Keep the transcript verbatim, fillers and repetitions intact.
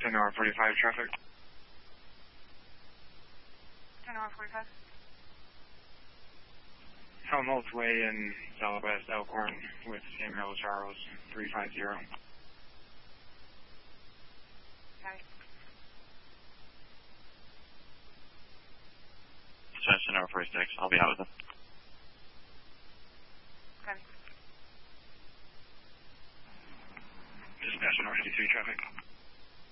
ten hour forty-five traffic. ten hour forty-five. Helmholtz Way in Southwest Elkhorn with Samuel Charles three five zero. Okay. ten hour forty-six. I'll be out with them.